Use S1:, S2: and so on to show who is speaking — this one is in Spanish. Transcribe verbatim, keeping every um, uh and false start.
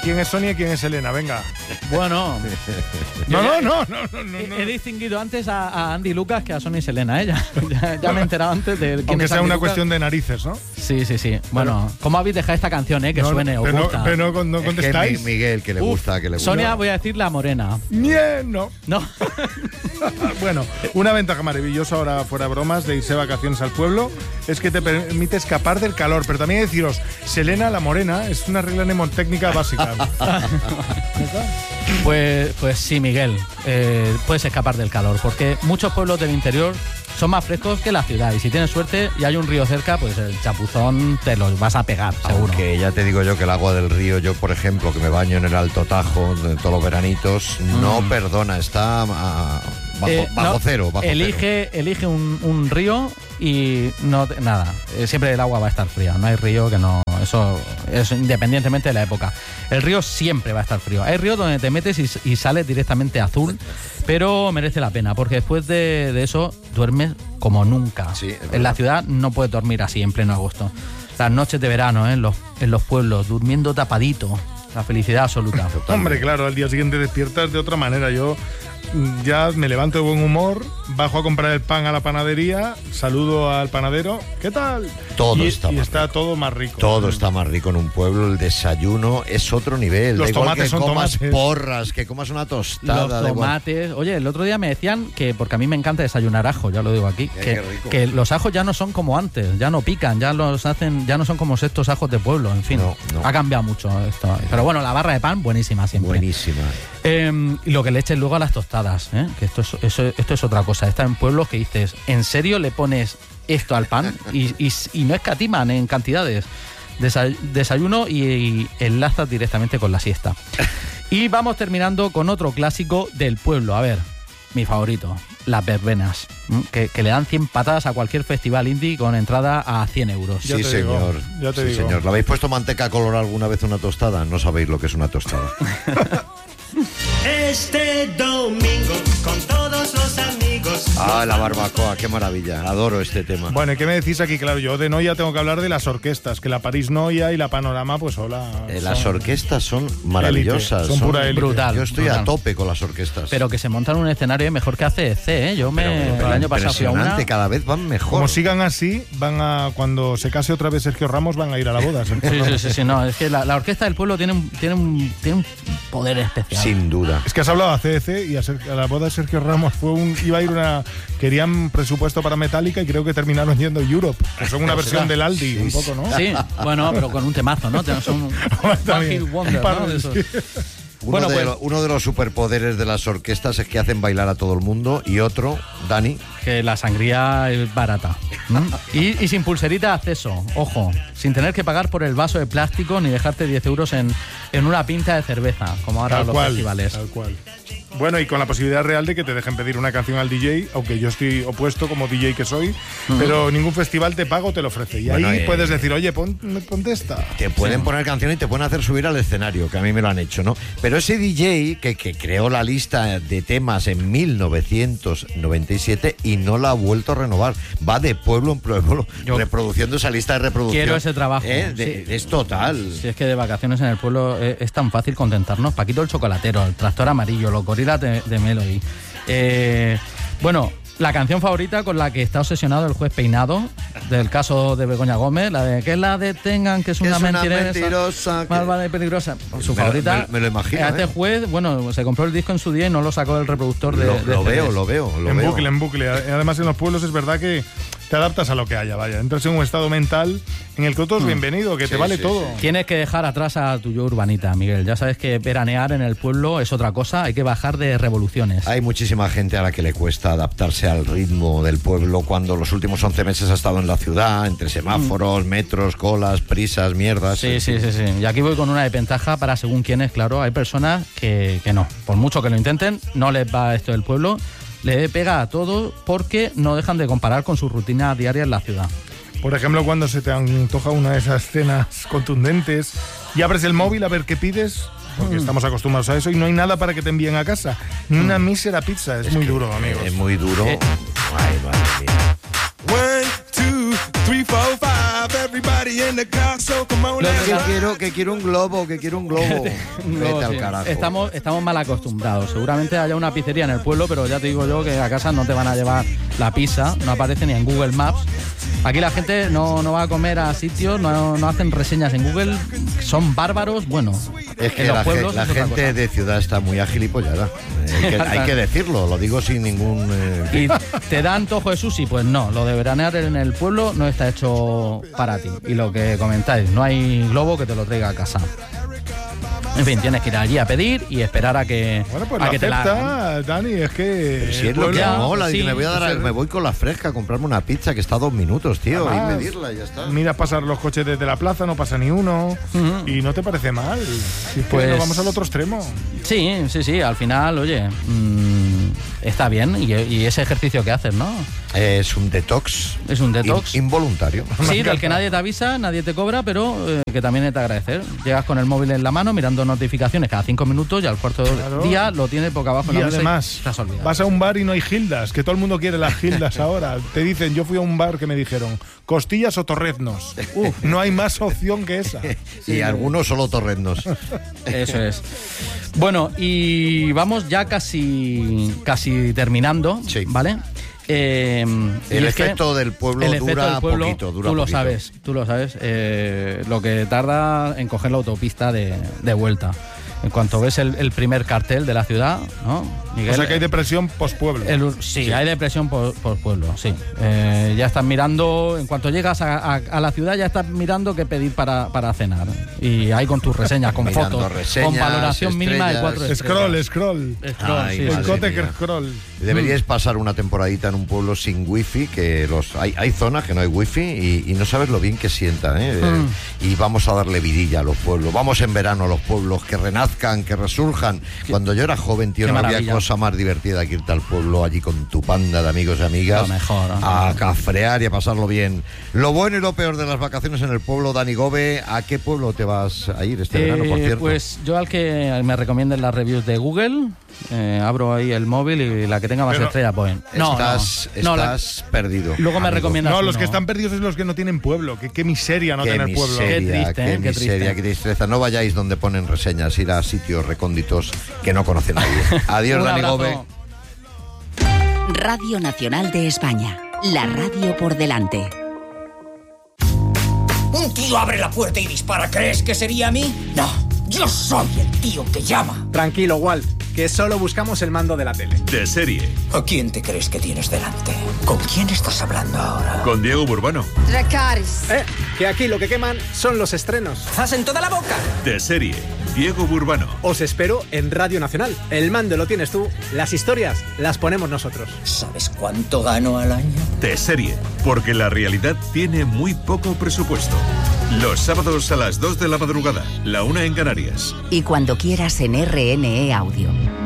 S1: ¿Quién es Sonia y quién es Elena? Venga.
S2: Bueno.
S1: no, no, no, no, no, no,
S2: He,
S1: no.
S2: he distinguido antes a, a Andy Lucas que a Sonia y Selena, ¿eh? Ya, ya, ya me he enterado antes de quién
S1: Aunque
S2: es
S1: sea
S2: Andy
S1: una
S2: Lucas.
S1: cuestión de narices, ¿no?
S2: Sí, sí, sí. Bueno, bueno, ¿cómo habéis dejado esta canción, eh? Que
S1: no,
S2: suene, os
S1: pero,
S2: gusta.
S1: Pero no, no
S3: Es
S1: contestáis.
S3: que Miguel, que le
S2: Uf,
S3: gusta, que le gusta.
S2: Sonia, voy a decir la morena.
S1: Bien, no.
S2: No.
S1: Bueno, una ventaja maravillosa ahora, fuera bromas, de irse de vacaciones al pueblo es que te permite escapar del calor. Pero también deciros, Selena la morena es una regla mnemotécnica básica.
S2: Pues, pues sí, Miguel, eh, puedes escapar del calor, porque muchos pueblos del interior son más frescos que la ciudad, y si tienes suerte y hay un río cerca, pues el chapuzón te los vas a pegar, seguro.
S3: Aunque ya te digo yo que el agua del río, yo por ejemplo, que me baño en el Alto Tajo de todos los veranitos, mm. no perdona, está a, bajo,
S2: eh,
S3: bajo
S2: no,
S3: cero. Bajo
S2: elige
S3: cero.
S2: elige un, un río y no nada, eh, siempre el agua va a estar fría, no hay río que no, eso es independientemente de la época. El río siempre va a estar frío. Hay ríos donde te metes y, y sales directamente azul, pero merece la pena, porque después de, de eso duermes como nunca.
S3: Sí,
S2: en la ciudad no puedes dormir así en pleno agosto. Las noches de verano, ¿eh? en, los, en los pueblos, durmiendo tapadito, la felicidad absoluta.
S1: Hombre, claro, al día siguiente despiertas de otra manera. Yo ya me levanto de buen humor, bajo a comprar el pan a la panadería, saludo al panadero, ¿qué tal?
S3: Todo
S1: y,
S3: está
S1: y
S3: más
S1: está
S3: rico.
S1: todo más rico.
S3: Todo está más rico en un pueblo, el desayuno es otro nivel.
S1: Los
S3: da igual
S1: tomates
S3: que
S1: son
S3: comas
S1: tomates.
S3: porras, que comas una tostada.
S2: Los
S3: da igual.
S2: tomates. Oye, el otro día me decían que, porque a mí me encanta desayunar ajo, ya lo digo aquí,
S3: Ay,
S2: que,
S3: qué rico.
S2: que los ajos ya no son como antes, ya no pican, ya los hacen, ya no son como estos ajos de pueblo, en fin.
S3: No, no.
S2: Ha cambiado mucho esto. Pero bueno, la barra de pan, buenísima siempre.
S3: Buenísima.
S2: Eh, y lo que le echen luego a las tostadas, ¿eh? Que esto es, eso, esto es otra cosa. Está en pueblos que dices, ¿en serio le pones esto al pan? Y, y, y no escatiman en cantidades. Desay- desayuno y, y enlazas directamente con la siesta. Y vamos terminando con otro clásico del pueblo. A ver, mi favorito, las verbenas, ¿m? que, que le dan cien patadas a cualquier festival indie con entrada a cien euros.
S1: Ya
S3: Sí,
S1: te digo,
S3: señor.
S1: ya te
S3: sí,
S1: digo.
S3: señor. ¿Le habéis puesto manteca colorada alguna vez en una tostada? No sabéis lo que es una tostada.
S4: Este domingo con todos los amigos.
S3: Ah, la barbacoa, qué maravilla. Adoro este tema.
S1: Bueno, ¿y qué me decís aquí? Claro, yo de Noia tengo que hablar de las orquestas, que la París Noia y la Panorama, pues hola.
S3: Eh,
S1: son
S3: las orquestas son maravillosas.
S1: élite, son pura élite.
S2: Brutal.
S3: Yo estoy
S2: brutal.
S3: a tope con las orquestas.
S2: Pero que se montan un escenario mejor que A C D C, ¿eh? Yo me,
S3: Pero, pero
S2: el año pasado fui a una...
S3: impresionante, cada vez van mejor.
S1: Como sigan así, van a cuando se case otra vez Sergio Ramos, van a ir a la boda. Sergio
S2: Sí, sí,
S1: Ramos.
S2: sí, sí, no, es que la, la orquesta del pueblo tiene un, tiene un, tiene un poder especial.
S3: Sin duda.
S1: Es que has hablado de A C D C y a, Ser- a la boda de Sergio Ramos fue un iba a ir una querían presupuesto para Metallica y creo que terminaron yendo Europe, que son una versión del Aldi, un poco, ¿no?
S2: Sí, bueno, pero con un temazo, ¿no? Son un
S1: Está
S2: One
S1: bien.
S2: Hit Wonder,
S1: Un par
S2: ¿no?
S1: de-
S2: De esos.
S1: sí.
S3: Uno,
S2: Bueno,
S3: de
S2: pues-
S3: lo- uno de los superpoderes de las orquestas es que hacen bailar a todo el mundo, y otro, Dani,
S2: Que la sangría es barata. ¿m? Y, y sin pulserita de acceso, ojo, sin tener que pagar por el vaso de plástico ni dejarte diez euros en, en una pinta de cerveza, como ahora
S1: Tal
S2: los
S1: cual,
S2: festivales.
S1: tal cual. Bueno, y con la posibilidad real de que te dejen pedir una canción al D J, aunque yo estoy opuesto como D J que soy, pero ningún festival te paga o te lo ofrece. Y
S3: Bueno,
S1: ahí
S3: eh,
S1: puedes decir, oye, pon, ponte esta.
S3: te pueden
S2: Sí.
S3: poner canciones y te pueden hacer subir al escenario, que a mí me lo han hecho, ¿no? Pero ese D J que, que creó la lista de temas en mil novecientos noventa y siete y no la ha vuelto a renovar, va de pueblo en pueblo
S2: Yo
S3: reproduciendo esa lista de reproducción.
S2: quiero ese trabajo,
S3: ¿Eh? De-
S2: sí.
S3: Es total.
S2: Si es que de vacaciones en el pueblo es, es tan fácil contentarnos. Paquito el chocolatero, el tractor amarillo, los gorilas de, de Melody. Eh, bueno, la canción favorita con la que está obsesionado el juez Peinado, del caso de Begoña Gómez, la de que la detengan, que es
S3: Que
S2: una
S3: es una
S2: mentirosa,
S3: mentirosa, que-
S2: malvada y peligrosa. Su
S3: Me lo-
S2: favorita.
S3: me- me lo imagino,
S2: A este
S3: ¿eh?
S2: juez, bueno, se compró el disco en su día y no lo sacó del reproductor de.
S3: Lo,
S2: de
S3: lo
S2: C Ds.
S3: veo, lo veo, lo
S1: en
S3: veo.
S1: bucle, en bucle. Además, en los pueblos es verdad que te adaptas a lo que haya, vaya. Entras en un estado mental en el que todo es bienvenido, que te
S3: Sí,
S1: vale
S3: sí,
S1: todo.
S3: sí.
S2: Tienes que dejar atrás a tu yo urbanita, Miguel. Ya sabes que veranear en el pueblo es otra cosa, hay que bajar de revoluciones.
S3: Hay muchísima gente a la que le cuesta adaptarse al ritmo del pueblo cuando los últimos once meses ha estado en la ciudad, entre semáforos, metros, colas, prisas, mierdas.
S2: Sí, sí, sí, sí. Y aquí voy con una desventaja para según quienes, claro. Hay personas que, que no. Por mucho que lo intenten, no les va esto del pueblo. Le pega a todo porque no dejan de comparar con su rutina diaria en la ciudad.
S1: Por ejemplo, cuando se te antoja una de esas cenas contundentes y abres el móvil a ver qué pides, porque estamos acostumbrados a eso, y no hay nada para que te envíen a casa. Ni una mísera pizza. Es, muy duro, amigos.
S3: Es muy duro.
S2: Eh.
S3: Ay, madre mía.
S5: One, two, three, four, five. Everybody in
S3: Que quiero, que quiero un globo, que quiero un globo.
S2: No,
S3: Vete al
S2: sí.
S3: carajo.
S2: Estamos, estamos mal acostumbrados. Seguramente haya una pizzería en el pueblo, pero ya te digo yo que a casa no te van a llevar la pizza, no aparece ni en Google Maps. Aquí la gente no, no va a comer a sitios, no, no hacen reseñas en Google, son bárbaros, bueno.
S3: Es que
S2: en los
S3: la,
S2: pueblos
S3: ge- la
S2: es otra
S3: gente
S2: cosa.
S3: de ciudad está muy agilipollada. Hay que, hay que decirlo, lo digo sin ningún... eh,
S2: ¿Y te da antojo de sushi? Pues no, lo de veranear en el pueblo no está hecho para ti. Y lo que comentáis, no hay globo que te lo traiga a casa. En fin, tienes que ir allí a pedir y esperar a que,
S1: Bueno, pues
S2: a
S1: la
S2: que te la hagan.
S1: acepta, Dani, es que...
S3: Pero si
S1: el
S3: es lo que
S1: pueblo-
S3: mola,
S2: sí,
S3: dice, me voy a dar,
S1: pues,
S3: me voy con la fresca a comprarme una pizza que está a dos minutos, tío, y
S1: Además,
S3: medirla y ya está.
S1: Miras pasar los coches desde la plaza, no pasa ni uno,
S2: Ujú.
S1: y no te parece mal. Si es que
S2: Pues-
S1: nos vamos al otro extremo.
S2: Sí, sí, sí, al final, oye, mmm, está bien y, y ese ejercicio que haces, ¿no?
S3: Es un detox.
S2: Es un detox.
S3: in- involuntario.
S2: Sí, del que nadie te avisa, nadie te cobra, pero eh, que también es de agradecer. Llegas con el móvil en la mano mirando notificaciones cada cinco minutos y al cuarto
S1: Claro.
S2: día lo tienes boca abajo en
S1: Y
S2: la mesa
S1: además,
S2: y te has olvidado.
S1: vas a un bar y no hay gildas, que todo el mundo quiere las gildas ahora. Te dicen, yo fui a un bar que me dijeron, costillas o torreznos. Uf, no hay más opción que esa.
S3: Y algunos solo torrendos.
S2: Eso es. Bueno, y vamos ya casi, casi terminando,
S3: Sí.
S2: ¿vale? Eh, y
S3: El
S2: es que
S3: efecto del pueblo
S2: el efecto
S3: dura
S2: del pueblo,
S3: poquito, dura
S2: tú lo
S3: poquito.
S2: sabes, tú lo sabes, eh, lo que tarda en coger la autopista de, de vuelta. En cuanto ves el, el primer cartel de la ciudad, ¿no, Miguel?
S1: O sea que hay depresión post-pueblo.
S2: El- sí, hay depresión por, por pueblo, sí. Eh, ya estás mirando, en cuanto llegas a, a- a la ciudad, ya estás mirando qué pedir para, para cenar. Y ahí con tus reseñas, con
S3: Mirando
S2: fotos,
S3: reseñas,
S2: con valoración mínima de
S3: estrellas.
S2: cuatro estrellas.
S1: Scroll, scroll.
S2: Scroll,
S3: Ay,
S2: sí,
S1: El
S3: madre
S2: sí.
S1: cote
S3: mía.
S1: scroll.
S3: Deberíais pasar una temporadita en un pueblo sin wifi, que los hay, hay zonas que no hay wifi y, y no sabes lo bien que sienta, ¿eh?
S2: Mm.
S3: Y vamos a darle vidilla a los pueblos. Vamos en verano a los pueblos, que renazcan, que resurjan. Cuando yo era joven, tío,
S2: qué
S3: no había
S2: maravilla.
S3: cosa más divertida que irte al pueblo allí con tu panda de amigos y amigas.
S2: Lo mejor, ¿eh?
S3: A cafrear y a pasarlo bien. Lo bueno y lo peor de las vacaciones en el pueblo, Dani Gobe. ¿A qué pueblo te vas a ir este verano, por
S2: Eh,
S3: cierto?
S2: Pues yo al que me recomienden las reviews de Google, eh, abro ahí el móvil y la que tenga más
S1: Pero
S2: estrellas, pues. No,
S3: estás
S2: no, no, la-
S3: estás perdido.
S2: luego me
S3: amigo.
S2: recomiendas
S1: No,
S2: uno.
S1: los que están perdidos es los que no tienen pueblo. Que, qué miseria no
S3: Qué
S1: tener pueblo.
S3: miseria,
S2: Qué triste,
S3: qué
S2: ¿eh? Qué
S3: miseria,
S2: triste.
S3: qué tristeza. No vayáis donde ponen reseñas, ir a sitios recónditos que no conoce nadie. Adiós,
S2: Un
S3: Dani
S2: abrazo.
S3: Gobe.
S5: Radio Nacional de España. La radio por delante.
S6: Un tío abre la puerta y dispara. ¿Crees que sería a mí? No, yo soy el tío que llama.
S7: Tranquilo, Walt, que solo buscamos el mando de la tele.
S8: De serie,
S6: ¿A quién te crees que tienes delante? ¿Con quién estás hablando ahora?
S8: con Diego Burbano.
S9: Dracarys.
S7: Eh, que aquí lo que queman son los estrenos.
S6: ¡Zas en toda la boca!
S8: De serie, Diego Burbano.
S7: Os espero en Radio Nacional. El mando lo tienes tú, las historias las ponemos nosotros.
S6: ¿Sabes cuánto gano al año?
S8: De serie, porque la realidad tiene muy poco presupuesto. Los sábados a las dos de la madrugada, la una en Canarias.
S5: Y cuando quieras en R N E Audio.